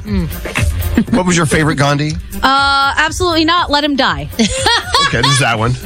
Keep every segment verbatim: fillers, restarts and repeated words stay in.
What was your favorite, Gandhi? Uh, absolutely not. Let him die. Okay, there's that one.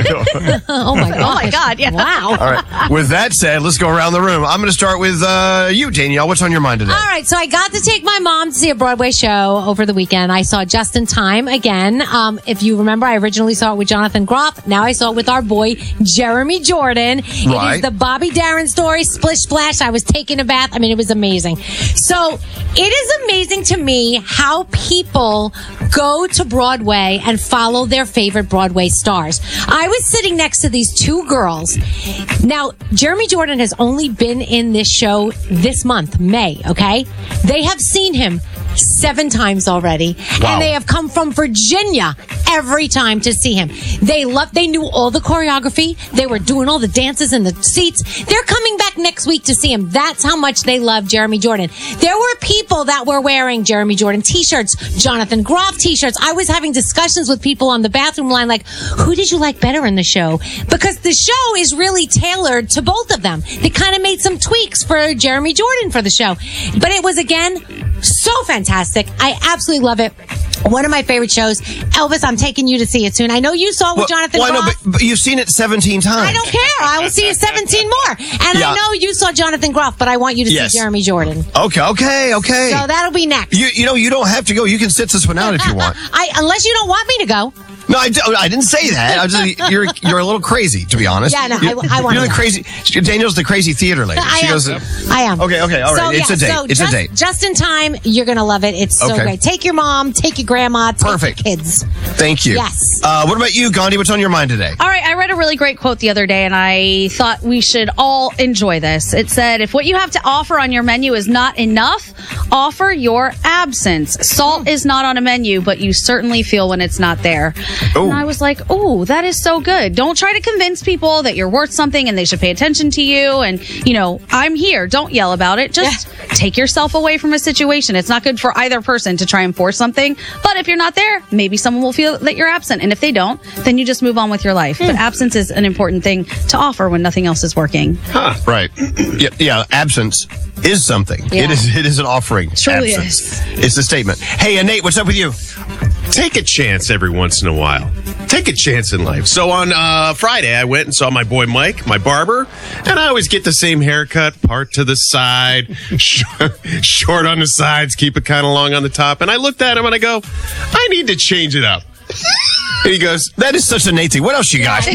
Oh, my God. Oh, my God. Yeah. Wow. All right. With that said, let's go around the room. I'm going to start with uh, you, Danielle. What's on your mind today? All right, so I got to take my mom to see a Broadway show over the weekend. I saw Just in Time again. Um, if you remember, I originally saw it with Jonathan Groff. Now I saw it with our boy, Jeremy Jordan. It Right. is the Bobby Darin story, Splish Splash. I was taking a bath. I mean, it was amazing. So it is amazing to me how people go to Broadway and follow their favorite Broadway stars. I was sitting next to these two girls. Now, Jeremy Jordan has only been in this show this month, May, okay? They have seen him seven times already. Wow. And they have come from Virginia every time to see him. They love, they knew all the choreography. They were doing all the dances in the seats. They're coming back next week to see him. That's how much they love Jeremy Jordan. There were people that were wearing Jeremy Jordan t-shirts, Jonathan Groff t-shirts. I was having discussions with people on the bathroom line like, who did you like better in the show? Because the show is really tailored to both of them. They kind of made some tweaks for Jeremy Jordan for the show. But it was, again, so fantastic. I absolutely love it. One of my favorite shows. Elvis, I'm taking you to see it soon. I know you saw it with Well, Jonathan well, I know, Groff. but, but you've seen it seventeen times. I don't care. I will see you seventeen more. And Yeah. I know you saw Jonathan Groff, but I want you to Yes. see Jeremy Jordan. Okay, okay, okay. So that'll be next. You, you know, you don't have to go. You can sit this one out if you want. I unless you don't want me to go. No, I, d- I didn't say that. I was just, you're you're a little crazy, to be honest. Yeah, no, I- You're- I wanna You're the go. crazy. Danielle's the crazy theater lady. I she am. goes. I am. Okay, okay, all right. So, It's yeah, a date. so It's just, a date. Just in time, you're gonna love it. It's so Okay. great. Take your mom, take your grandma, take Perfect. your kids. Thank you. Yes. Uh, what about you, Gandhi? What's on your mind today? All right, I read a really great quote the other day, and I thought we should all enjoy this. It said, if what you have to offer on your menu is not enough, offer your absence. Salt is not on a menu, but you certainly feel when it's not there. Ooh. And I was like, oh, that is so good. Don't try to convince people that you're worth something and they should pay attention to you. And, you know, I'm here. Don't yell about it. Just take yourself away from a situation. It's not good for either person to try and force something. But if you're not there, maybe someone will feel that you're absent. And if they don't, then you just move on with your life. But absence is an important thing to offer when nothing else is working. Huh. Right. Yeah, yeah, absence is something. Yeah. It is It is an offering. Truly absence. It's a statement. Hey, uh, Nate, what's up with you? Take a chance every once in a while. Take a chance in life. So on uh, Friday, I went and saw my boy Mike, my barber, and I always get the same haircut, part to the side, short, short on the sides, keep it kind of long on the top. And I looked at him and I go, I need to change it up. And he goes, That is such a Nate thing. What else you got?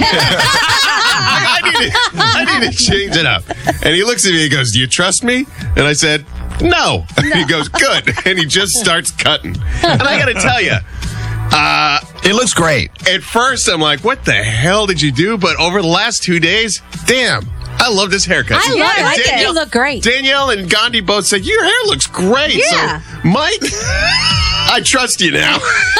I need, to, I need to change it up. And he looks at me and he goes, do you trust me? And I said, no. And he goes, good. And he just starts cutting. And I got to tell you, uh, It looks great. at first I'm like, what the hell did you do? But over the last two days, damn, I love this haircut. I love And it. You look great. Danielle and Gandhi both said, your hair looks great. Yeah. So, Mike, I trust you now.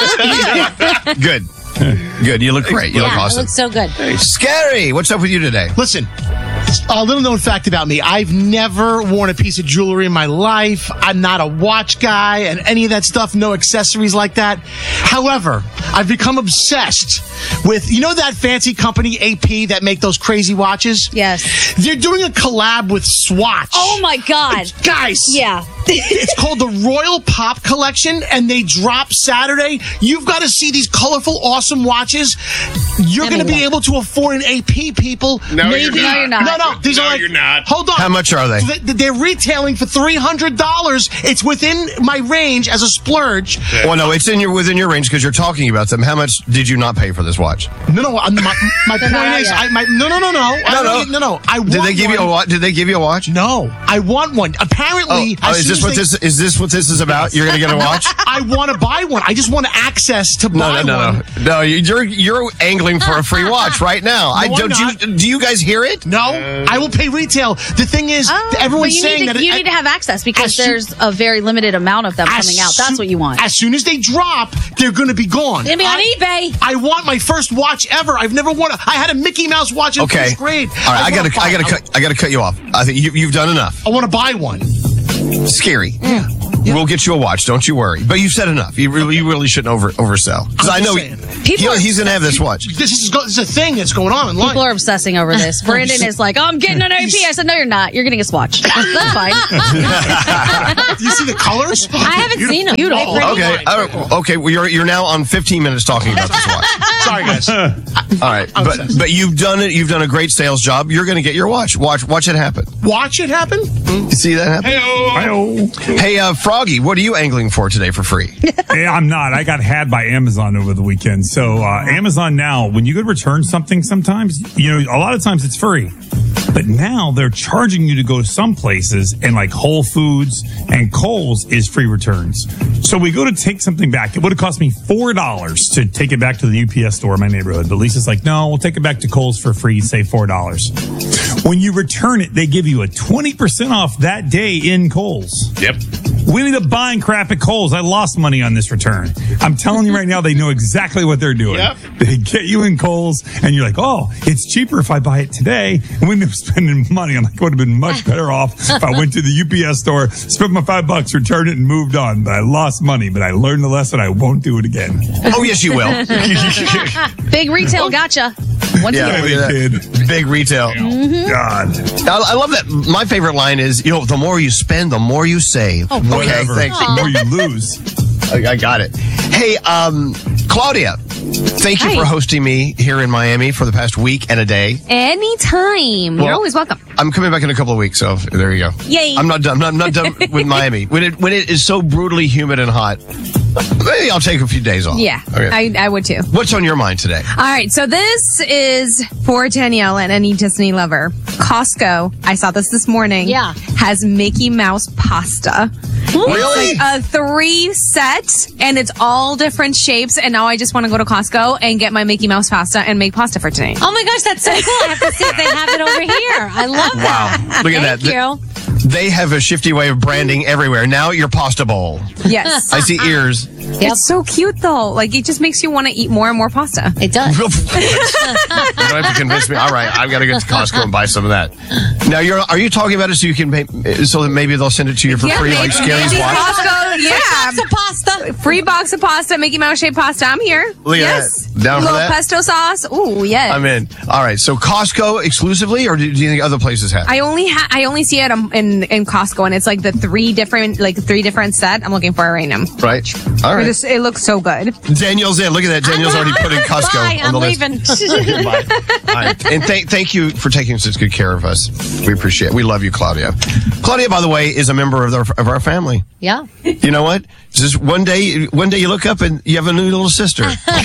Good. Good. You look great. You look Yeah, it awesome. looks so good. Scary. What's up with you today? Listen, a little known fact about me. I've never worn a piece of jewelry in my life. I'm not a watch guy and any of that stuff, no accessories like that. However, I've become obsessed with, you know that fancy company, A P, that make those crazy watches? Yes. They're doing a collab with Swatch. Oh, my God. Guys. Yeah. It's called the Royal Pop Collection, and they drop Saturday. You've got to see these colorful, awesome watches. You're I going to mean, be able to afford an A P, people. No, Maybe. you're not. No, you're not. No, no. These No, are like, you're not. Hold on. How much are they? Th- They're retailing for three hundred dollars. It's within my range as a splurge. Well, no, it's in your within your range because you're talking about them. How much did you not pay for this watch? No, no. uh, My, my point not is, yet. I, my, no, no, no, no. I No, don't no. need- no, no. I want Did they give you a one. watch? Did they give you a watch? No, I want one. Apparently, Oh, as is soon this as what they- this is? This what this is about? You're gonna get a watch? I want to buy one. I just want access to No, buy no, no, one. no, no. You're you're angling for a free watch right now. I No, I'm don't. not. You, do you guys hear it? No, I will pay retail. The thing is, Oh, but everyone's you saying need to, that you it- need to have access because as soon- there's a very limited amount of them as coming out. That's soo- what you want. As soon as they drop, they're going to be gone. It'll be on I, eBay. I want my first watch ever. I've never worn. A, I had a Mickey Mouse watch in Okay. first grade. All right. I, wanna gotta. I buy- gotta. Cut, I gotta cut you off. I think you, you've done enough. I want to buy one. Scary. We'll get you a watch. Don't you worry. But you've said enough. You really, you really shouldn't over oversell. Because I I'm know just he, People are he's going to have this watch. This is, go- this is a thing that's going on in life. People are obsessing over this. Brandon is like, oh, I'm getting an A P. I said, no, you're not. You're getting a Swatch. That's fine. Do you see the colors? I haven't seen them. Beautiful. They're pretty Okay. nice. Uh, okay. Well, you're you're now on fifteen minutes talking about this watch. Sorry, guys. All right. I'm But obsessed. but you've done it. You've done a great sales job. You're going to get your watch. Watch watch it happen. Watch it happen? You see that happen? Hey-o. Hey, uh, Froggy, what are you angling for today for free? Hey, I'm not. I got had by Amazon over the weekend. So uh, Amazon now, when you go to return something, sometimes you know a lot of times it's free, but now they're charging you to go to some places, and like Whole Foods and Kohl's is free returns. So we go to take something back. It would have cost me four dollars to take it back to the U P S store in my neighborhood. But Lisa's like, no, we'll take it back to Kohl's for free. Save four dollars. When you return it, they give you a twenty percent off that day in Kohl's. Yep. We ended up buying crap at Kohl's. I lost money on this return. I'm telling you right now, they know exactly what they're doing. Yep. They get you in Kohl's, and you're like, oh, it's cheaper if I buy it today. And we end up spending money. I'm like, it would have been much better off if I went to the U P S store, spent my five bucks, returned it, and moved on. But I lost money, but I learned the lesson. I won't do it again. Oh, yes, you will. Big retail gotcha. Once Yeah, again. look at Kid. that. Big retail. God. I, I love that. My favorite line is, you know, the more you spend, the more you save. okay, Whatever. thanks. The more you lose. I, I got it. Hey, um, Claudia, thank you Hi. for hosting me here in Miami for the past week and a day. Anytime. Well, You're always welcome. I'm coming back in a couple of weeks, so there you go. Yay. I'm not done. I'm not done with Miami. When it when it is so brutally humid and hot, maybe I'll take a few days off. Yeah, Okay. I, I would too. What's on your mind today? All right, so this is for Danielle and any Disney lover. Costco, I saw this this morning. Yeah. Has Mickey Mouse pasta. Really? It's like a three set, and it's all different shapes. And now I just want to go to Costco and get my Mickey Mouse pasta and make pasta for today. Oh my gosh, that's so cool. I have to see if they have it over here. I love that. Wow. Look at Thank that. you. They have a shifty way of branding everywhere. Now your pasta bowl. Yes. I see ears. It's so cute though. Like it just makes you want to eat more and more pasta. It does. You don't have to convince me. All right, I've got to get to Costco and buy some of that. Now, you're are you talking about it so you can make, so that maybe they'll send it to you for Yeah, free, maybe- like Scary's maybe watch? Costco, yeah. Box of pasta. Free box of pasta, Mickey Mouse shaped pasta. I'm here. Look at yes. that. Down for Little that? pesto sauce. Ooh, yes. I'm in. All right, so Costco exclusively, or do, do you think other places have? I only ha- I only see it um, in in Costco, and it's like the three different like three different set. I'm looking for it right now. Right. All It, right. is- it looks so good. Danielle's in. Look at that. Danielle's already put in Costco Bye, on the I'm list. leaving. Goodbye. All right. And thank thank you for taking such good care of us. We appreciate it. We love you, Claudia. Claudia, by the way, is a member of our, of our family. Yeah. You know what? Just one day, one day you look up and you have a new little sister.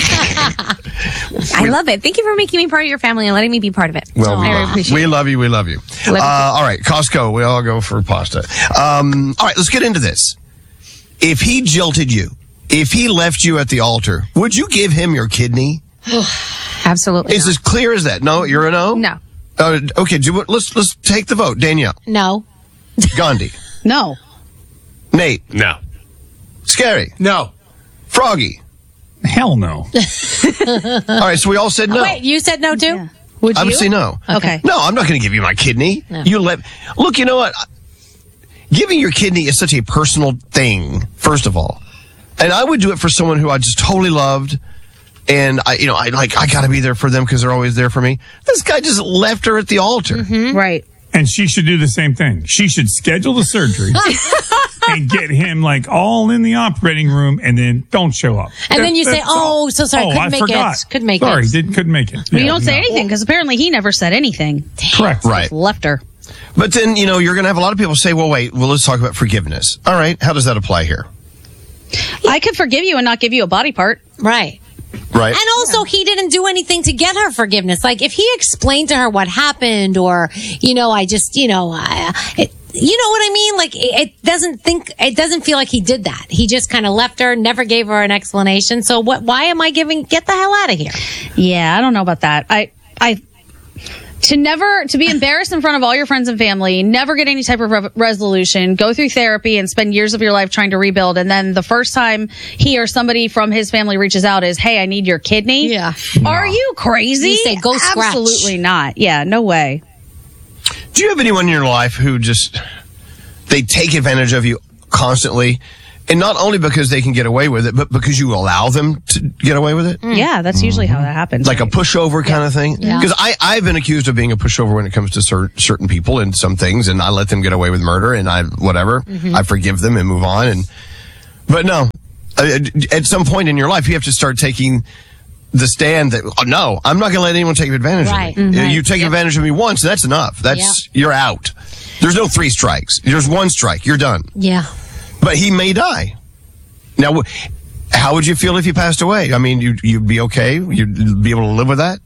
I love it. Thank you for making me part of your family and letting me be part of it. Well, we I really love, appreciate we it. love you. We love you. Love you Uh, all right, Costco. We all go for pasta. Um, all right, let's get into this. If he jilted you, if he left you at the altar, would you give him your kidney? Absolutely. It's not. as clear as that. No, you're a no. No. Uh, okay, do, let's let's take the vote. Danielle, No. Gandhi, No. Nate, No. Scary, No. Froggy. Hell no. All right, so we all said no. Wait, you said no too? Yeah. Would I you? would say no. Okay. No, I'm not going to give you my kidney. You let look. You know what? Giving your kidney is such a personal thing. First of all, and I would do it for someone who I just totally loved, and I, you know, I like I got to be there for them because they're always there for me. This guy just left her at the altar. Right. And she should do the same thing. She should schedule the surgery and get him like all in the operating room, and then don't show up. And That- then you say, that's all. "Oh, so sorry, Oh, couldn't I make forgot. it. Couldn't make sorry, it." didn't couldn't make it. But you Yeah, don't say no. anything because apparently he never said anything. Correct. Right. Left her. But then you know you're going to have a lot of people say, "Well, wait. Well, let's talk about forgiveness." All right. How does that apply here? I could forgive you and not give you a body part. Right. Right. And also, he didn't do anything to get her forgiveness. Like, if he explained to her what happened, or, you know, I just, you know, I, it, you know what I mean? Like, it, it doesn't think, it doesn't feel like he did that. He just kind of left her, never gave her an explanation. So what, why am I giving, get the hell out of here? Yeah, I don't know about that. I, I, to never, to be embarrassed in front of all your friends and family, never get any type of re- resolution, go through therapy and spend years of your life trying to rebuild. And then the first time he or somebody from his family reaches out is, hey, I need your kidney. Yeah. Are you crazy? You say, "Go scratch." Absolutely not. Yeah, no way. Do you have anyone in your life who just they take advantage of you constantly. And not only because they can get away with it, but because you allow them to get away with it. Yeah, that's usually how that happens. Like a pushover kind of thing. Yeah. Because I, I've been accused of being a pushover when it comes to cer- certain people and some things, and I let them get away with murder, and I, whatever, Mm-hmm. I forgive them and move on. And, but no, uh, at some point in your life, you have to start taking the stand that, oh, no, I'm not going to let anyone take advantage Right. of me. Mhm. You take Yep. advantage of me once, that's enough. That's, you're out. There's no three strikes. There's one strike. You're done. Yeah. But he may die. Now, how would you feel if he passed away? I mean, you'd, you'd be okay? You'd be able to live with that?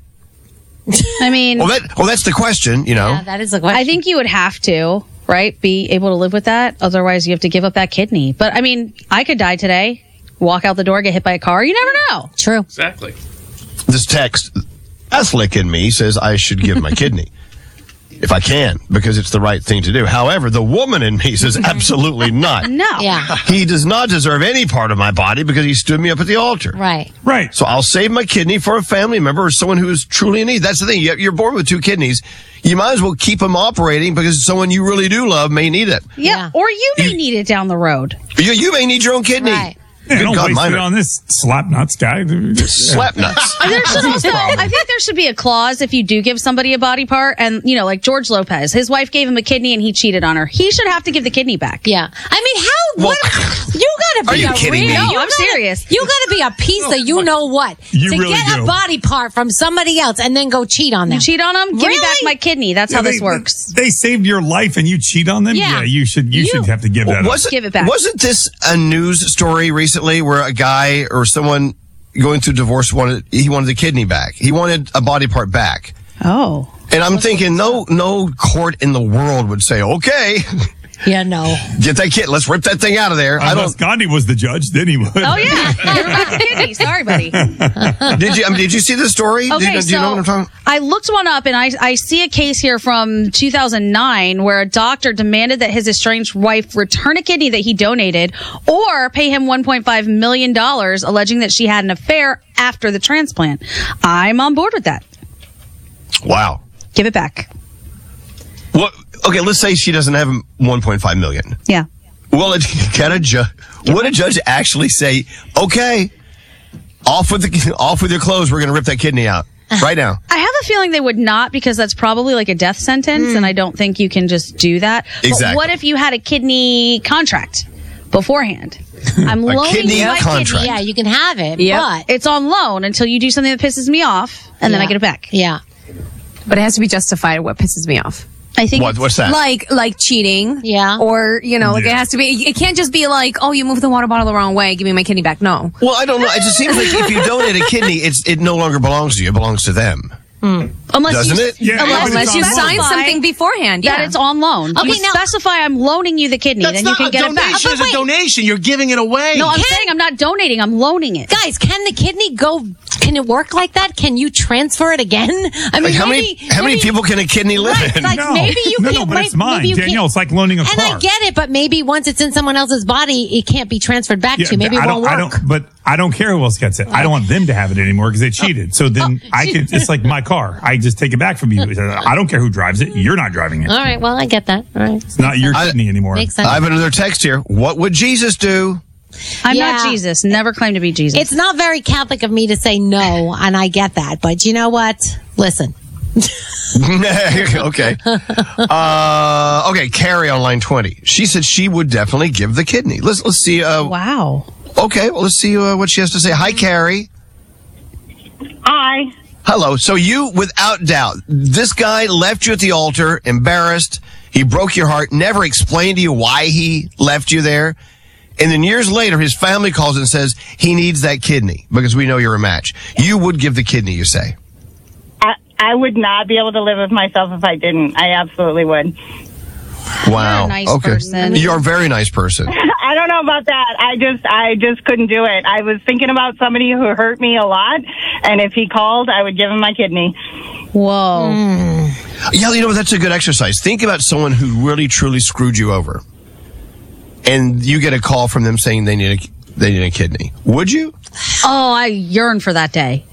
I mean, Well, that, well, that's the question, you know. Yeah, that is a question. I think you would have to, right? Be able to live with that. Otherwise, you have to give up that kidney. But I mean, I could die today, walk out the door, get hit by a car. You never know. True. Exactly. This text, Catholic in me says I should give my kidney. If I can, because it's the right thing to do. However, the woman in me says absolutely not. No. Yeah. He does not deserve any part of my body because he stood me up at the altar. Right. Right. So I'll save my kidney for a family member or someone who is truly in need. That's the thing. You- You're born with two kidneys. You might as well keep them operating because someone you really do love may need it. Yeah. Yeah. Or you may need it down the road. You, you may need your own kidney. Right. Yeah, Good don't God, waste mine it are- on this slap nuts guy. Slap nuts. There should also, I think there should be a clause if you do give somebody a body part, and you know, like George Lopez, his wife gave him a kidney and he cheated on her. He should have to give the kidney back. Yeah. I mean, how? Well, what? You gotta are be you a kidding real, me? No, you I'm gotta- serious. You gotta be a piece of you know what You to really get do. a body part from somebody else and then go cheat on them. You cheat on them, give me back Really? my kidney. That's how Yeah, this they- works. They saved your life and you cheat on them? Yeah. you should you, You- should have to give that up. Wasn't, Give it back. Wasn't this a news story recently where a guy or someone going through divorce wanted he wanted the kidney back? He wanted a body part back. Oh. And I'm thinking, no, no court in the world would say, okay, Yeah, no. get that kid, let's rip that thing out of there. I Unless don't. Gandhi was the judge, then he would. Oh yeah. Give back the kidney. Sorry, buddy. Did you? I mean, did you see the story? Okay, do, you- do so you know what I'm talking? I looked one up and I, I see a case here from two thousand nine where a doctor demanded that his estranged wife return a kidney that he donated or pay him one point five million dollars, alleging that she had an affair after the transplant. I'm on board with that. Wow. Give it back. What? Okay, let's say she doesn't have one point five million. Yeah. Well, it, can a ju- would a judge actually say, okay, off with the off with your clothes, we're going to rip that kidney out right now? I have a feeling they would not because that's probably like a death sentence and I don't think you can just do that. Exactly. But what if you had a kidney contract beforehand? I'm loaning kidney you my contract. kidney. Yeah, you can have it, Yep. but It's on loan until you do something that pisses me off and then I Yeah. get it back. yeah. But it has to be justified what pisses me off. I think What? it's- What's that? Like like cheating. Yeah. Or, you know, like Yeah. it has to be it can't just be like, oh, you moved the water bottle the wrong way, give me my kidney back. No. Well, I don't know. It just seems like if you donate a kidney, it's it no longer belongs to you. It belongs to them. unless Doesn't you, it? Yeah, unless, yeah, Unless you on loan. sign specify something beforehand. that Yeah. it's on loan. Okay, you now- specify I'm loaning you the kidney, That's then you not can a get it back. donation. It's a wait. donation. You're giving it away. No, I'm Can- saying I'm not donating. I'm loaning it. Guys, can the kidney go? Can it work like that? Can you transfer it again? I mean, Like how maybe, many how many maybe- people can a kidney live Right, in? like No. maybe you No, can. no, but might- it's mine. maybe you Danielle, can't- it's like loaning a and car. I get it, but maybe once it's in someone else's body, it can't be transferred back Yeah, to you. Maybe it I won't don't, I work. don't, but I don't care who else gets it. I don't want them to have it anymore because they cheated. So then Oh, I could, it's like my car. I just take it back from you. I don't care who drives it. You're not driving it. All right, well, I get that. All right, It's not your I- kidney anymore. makes sense. I have another text here. What would Jesus do? I'm Yeah. not Jesus. Never claim to be Jesus. It's not very Catholic of me to say no, and I get that. But you know what? Listen, okay. Uh, okay, Carrie on line twenty. She said she would definitely give the kidney. Let's let's see. Uh, wow. okay, well, let's see uh, what she has to say. Hi, Carrie. Hi. Hello. So you, without doubt, this guy left you at the altar, embarrassed. He broke your heart, never explained to you why he left you there. And then years later, his family calls and says he needs that kidney because we know you're a match. You would give the kidney, you say. I, I would not be able to live with myself if I didn't. I absolutely would. Wow. You're a nice okay. person. You're a very nice person. I don't know about that. I just, I just couldn't do it. I was thinking about somebody who hurt me a lot, and if he called, I would give him my kidney. Whoa. Yeah, you know, that's a good exercise. Think about someone who really, truly screwed you over. And you get a call from them saying they need a, they need a kidney. Would you? Oh, I yearn for that day.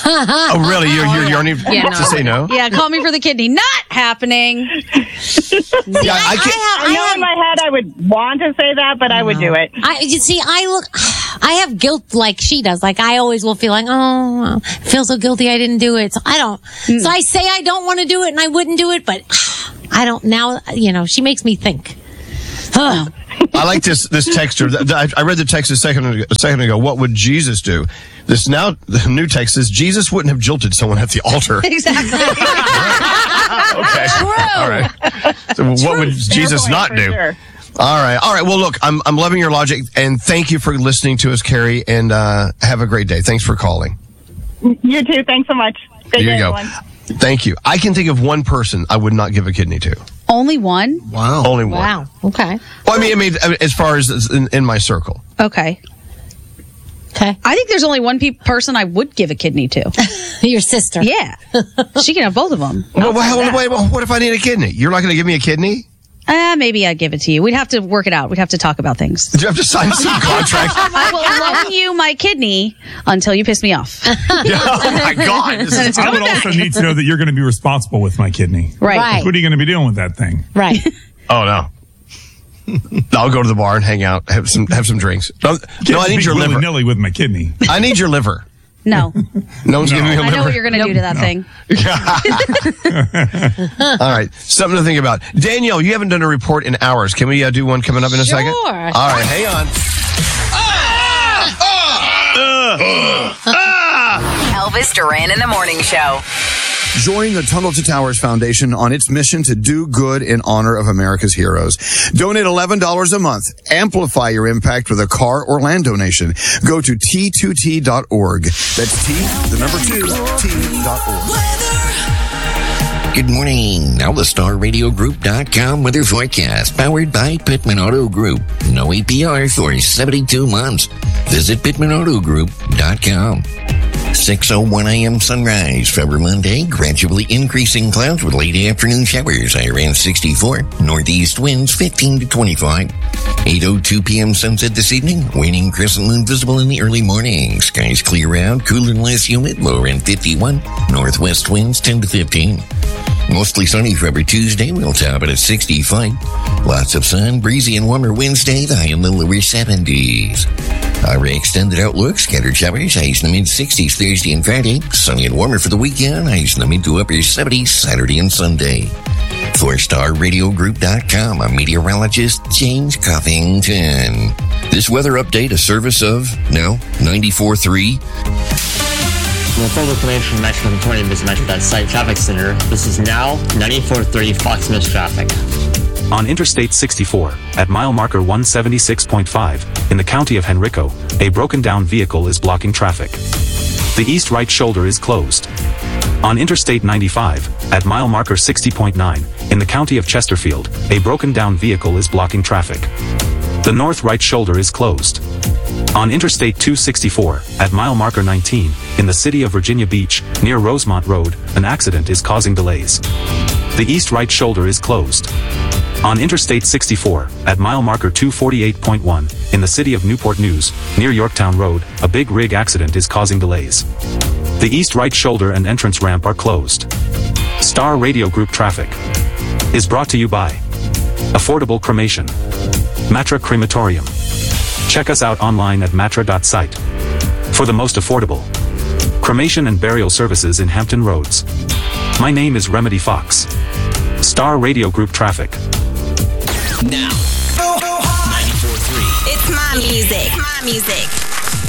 Oh, really? You're, you're yearning Yeah, to no. say no? Yeah, call me for the kidney. Not happening. Yeah, I can't. I know in my head I would want to say that, but I would do it. I, you see, I look, I have guilt like she does. Like I always will feel like, oh, I feel so guilty I didn't do it. So I don't. So I say I don't want to do it, and I wouldn't do it, but I don't now. You know, she makes me think. Huh. I like this this texter. I, I read the text a second ago, a second ago. What would Jesus do? This now the new text says Jesus wouldn't have jilted someone at the altar. Exactly. Okay. True. All right. So what would Jesus Fair not point, for do? sure. All right. All right. Well, look, I'm I'm loving your logic, and thank you for listening to us, Carrie, and uh, have a great day. Thanks for calling. You too. Thanks so much. Good Here day, you go. everyone. Thank you. I can think of one person I would not give a kidney to. Only one? Wow. Only one. Wow. Okay. Well, I mean, I mean, I mean, as far as in, in my circle. Okay. Okay. I think there's only one pe- person I would give a kidney to. Your sister. Yeah. She can have both of them. Well, well, wait, wait, what if I need a kidney? You're not going to give me a kidney? Uh, maybe I'd give it to you. We'd have to work it out. We'd have to talk about things. Do you have to sign some contract? I will loan you my kidney until you piss me off. Yeah, oh my God. This is- I would also need to know that you're going to be responsible with my kidney. Right. Right. What are you going to be doing with that thing? Right. Oh no. I'll go to the bar and hang out, have some have some drinks. No, no I need your liver. Nilly with my kidney. I need your liver. No. No one's giving me a I liver. know what you're going to do to that thing. All right, something to think about. Danielle, you haven't done a report in hours. Can we uh, do one coming up in a second? Sure. All right, hang on. Elvis Duran in the Morning Show. Join the Tunnel to Towers Foundation on its mission to do good in honor of America's heroes. Donate eleven dollars a month. Amplify your impact with a car or land donation. Go to T two T dot org. That's T, the number two, T dot org. Good morning. Now the Star Radio Group dot com weather forecast, powered by Pittman Auto Group. No A P R for seventy-two months. Visit Pittman Auto Group dot com. six oh one a.m. sunrise. For Monday, gradually increasing clouds with late afternoon showers. High around sixty-four. Northeast winds fifteen to twenty-five. eight oh two p.m. sunset this evening. Waning crescent moon visible in the early morning. Skies clear out, cooler and less humid. Low around fifty-one. Northwest winds ten to fifteen. Mostly sunny for every Tuesday. We'll top it at sixty-five. Lots of sun, breezy and warmer Wednesday. The high in the lower seventies. Our extended outlook, scattered showers, highs in the mid-sixties Thursday and Friday. Sunny and warmer for the weekend, highs in the mid to upper seventies Saturday and Sunday. For Star Radio Group dot com, I'm meteorologist James Covington. This weather update, a service of, no, ninety-four point three. Well, full information from Metro twenty is Metro dot site traffic center. This is now ninety-four point three Fox Miss traffic. On Interstate sixty-four, at mile marker one seventy-six point five, in the county of Henrico, a broken-down vehicle is blocking traffic. The east right shoulder is closed. On Interstate ninety-five, at mile marker sixty point nine, in the county of Chesterfield, a broken-down vehicle is blocking traffic. The north right shoulder is closed. On Interstate two sixty-four, at mile marker nineteen, in the city of Virginia Beach, near Rosemont Road, an accident is causing delays. The east right shoulder is closed. On Interstate sixty-four, at mile marker two forty-eight point one, in the city of Newport News, near Yorktown Road, a big rig accident is causing delays. The east right shoulder and entrance ramp are closed. Star Radio Group traffic is brought to you by Affordable Cremation, Matra Crematorium. Check us out online at matra dot site for the most affordable cremation and burial services in Hampton Roads. My name is Remedy Fox. Star Radio Group traffic. Now, ninety-four point three. It's my music. My music.